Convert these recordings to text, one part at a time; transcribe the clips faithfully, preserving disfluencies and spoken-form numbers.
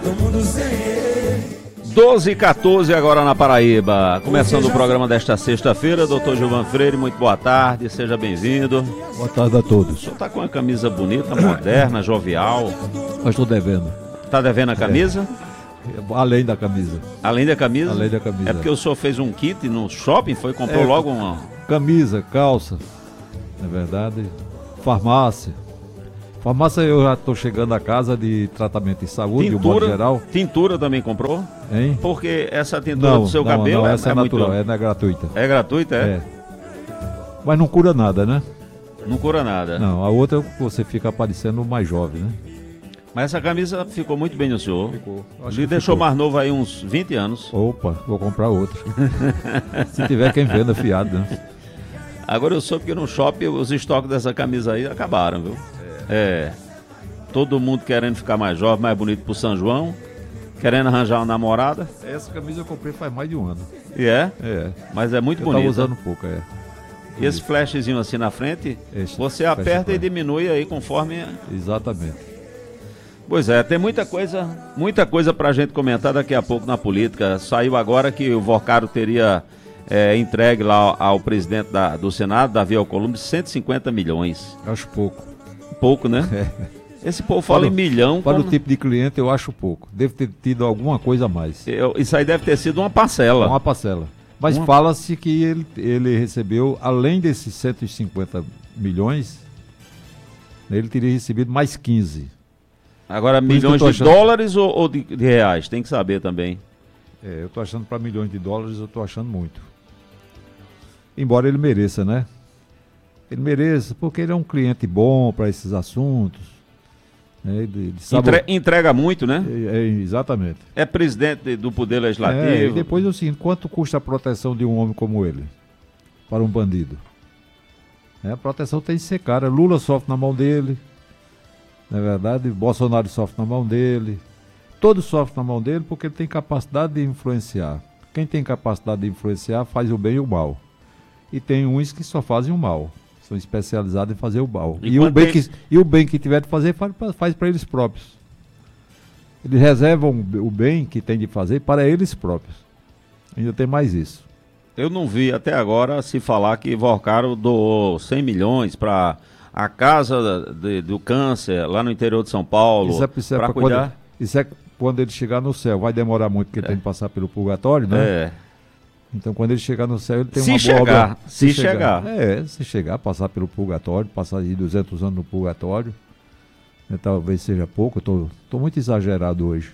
doze e quatorze agora na Paraíba, começando o programa desta sexta-feira. Doutor Gilvan Freire, muito boa tarde, seja bem-vindo. Boa tarde a todos. O senhor está com uma camisa bonita, moderna, jovial. Mas estou devendo. Está devendo a camisa? É. Além da camisa. Além da camisa? Além da camisa. É porque o senhor fez um kit no shopping, foi, comprou é, logo uma... Camisa, calça, na verdade, farmácia. Farmácia eu já estou chegando a casa de tratamento de saúde, tintura, de um modo geral. Tintura também comprou? Hein? Porque essa tintura não, do seu não, cabelo não, é, essa é, é natural, muito... é, não é gratuita. É gratuita, é? É. Mas não cura nada, né? Não cura nada. Não, a outra é que você fica parecendo mais jovem, né? Mas essa camisa ficou muito bem no senhor. Ficou. Ele deixou mais novo aí uns vinte anos. Opa, vou comprar outra. Se tiver quem venda fiado, né? Agora eu soube que no shopping os estoques dessa camisa aí acabaram, viu? É. é. Todo mundo querendo ficar mais jovem, mais bonito pro São João. Querendo arranjar uma namorada. Essa camisa eu comprei faz mais de um ano. E é? É. Mas é muito eu bonita. Eu tava usando pouco, é. E esse flashzinho assim na frente, Esse você aperta e diminui aí conforme... Exatamente. Pois é, tem muita coisa, muita coisa pra gente comentar daqui a pouco na política. Saiu agora que o Vocaro teria é, entregue lá ao, ao presidente da, do Senado, Davi Alcolumbre, cento e cinquenta milhões. Acho pouco. Pouco, né? É. Esse povo fala para em milhão. Para como... o tipo de cliente eu acho pouco. Deve ter tido alguma coisa a mais. Eu, isso aí deve ter sido uma parcela. Uma parcela. Mas uma... fala-se que ele, ele recebeu, além desses cento e cinquenta milhões, ele teria recebido mais quinze. Agora, Por milhões de achando... dólares ou, ou de, de reais? Tem que saber também. É, eu estou achando para milhões de dólares, eu estou achando muito. Embora ele mereça, né? Ele mereça, porque ele é um cliente bom para esses assuntos. Né? Ele, ele sabe... Entre, entrega muito, né? É, é, exatamente. É presidente do Poder Legislativo. É, e depois é o seguinte, quanto custa a proteção de um homem como ele? Para um bandido? É, a proteção tem que ser cara. Lula sofre na mão dele. Não é verdade? Bolsonaro sofre na mão dele. Todos sofrem na mão dele porque ele tem capacidade de influenciar. Quem tem capacidade de influenciar faz o bem e o mal. E tem uns que só fazem o mal. São especializados em fazer o mal. E, e, o, bem tem... que, e o bem que tiver de fazer, faz, faz para eles próprios. Eles reservam o bem que tem de fazer para eles próprios. Ainda tem mais isso. Eu não vi até agora se falar que Vocaro doou cem milhões para... a casa de, do câncer lá no interior de São Paulo, isso é, isso é para cuidar. Quando, isso é quando ele chegar no céu. Vai demorar muito porque é. ele tem que passar pelo purgatório, né? É. Então quando ele chegar no céu ele tem se uma chegar, boa obra. Se, se chegar. chegar. É, se chegar, passar pelo purgatório, passar aí duzentos anos no purgatório. Né, talvez seja pouco, eu estou muito exagerado hoje.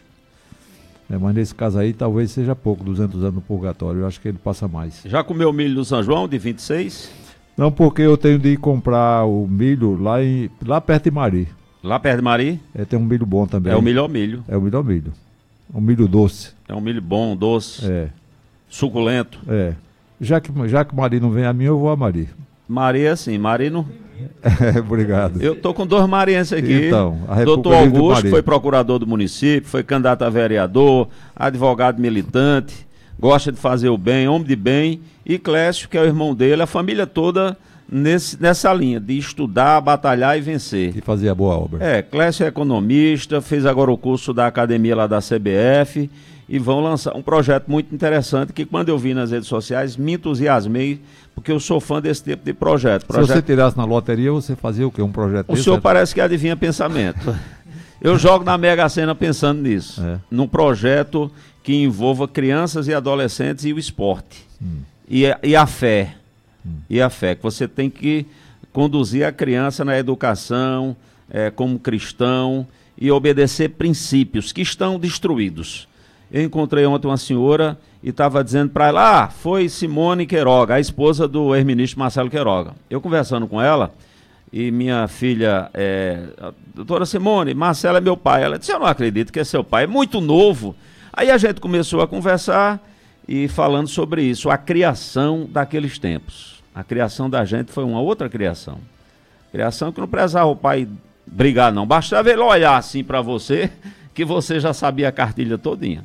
É, mas nesse caso aí talvez seja pouco, duzentos anos no purgatório. Eu acho que ele passa mais. Já comeu milho do São João de vinte e seis? Não, porque eu tenho de ir comprar o milho lá, em, lá perto de Mari. Lá perto de Mari? É, tem um milho bom também. É o melhor milho. É o melhor milho. Um milho doce. É um milho bom, doce, é. suculento. É. Já que, já que Mari não vem a mim, eu vou a Mari. Mari é assim, Mari não... É, obrigado. Eu tô com dois marienses aqui. Então, a doutor Augusto foi procurador do município, foi candidato a vereador, advogado militante, gosta de fazer o bem, homem de bem, e Clécio, que é o irmão dele, a família toda nesse, nessa linha, de estudar, batalhar e vencer. E fazer a boa obra. É, Clécio é economista, fez agora o curso da academia lá da C B F, e vão lançar um projeto muito interessante, que quando eu vi nas redes sociais, me entusiasmei, porque eu sou fã desse tipo de projeto. projeto... Se você tirasse na loteria, você fazia o quê? Um projeto O desse? senhor parece que adivinha pensamento. Eu jogo na Mega Sena pensando nisso, é. num projeto que envolva crianças e adolescentes e o esporte, hum. e, a, e a fé, hum. e a fé, que você tem que conduzir a criança na educação, é, como cristão, e obedecer princípios que estão destruídos. Eu encontrei ontem uma senhora e estava dizendo para ela, ah, foi Simone Queiroga, a esposa do ex-ministro Marcelo Queiroga. Eu conversando com ela, e minha filha, é, a doutora Simone, Marcelo é meu pai. Ela disse, eu não acredito que é seu pai, é muito novo. Aí a gente começou a conversar e falando sobre isso, a criação daqueles tempos. A criação da gente foi uma outra criação. Criação que não precisava o pai brigar, não. Bastava ele olhar assim para você, que você já sabia a cartilha todinha.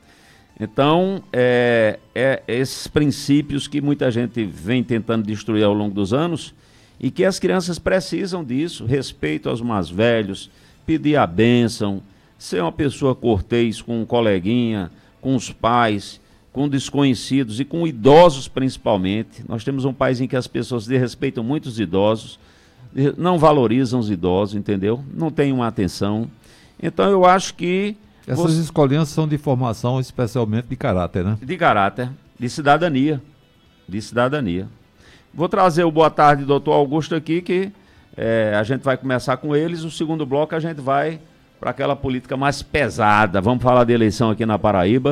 Então, é, é esses princípios que muita gente vem tentando destruir ao longo dos anos e que as crianças precisam disso, respeito aos mais velhos, pedir a bênção, ser uma pessoa cortês com um coleguinha, com os pais, com desconhecidos e com idosos principalmente. Nós temos um país em que as pessoas desrespeitam muito os idosos, não valorizam os idosos, entendeu? Não tem uma atenção. Então eu acho que... Essas você... escolinhas são de formação especialmente de caráter, né? De caráter, de cidadania. De cidadania. Vou trazer o boa tarde, doutor Augusto, aqui, que é, a gente vai começar com eles. O segundo bloco a gente vai para aquela política mais pesada. Vamos falar de eleição aqui na Paraíba.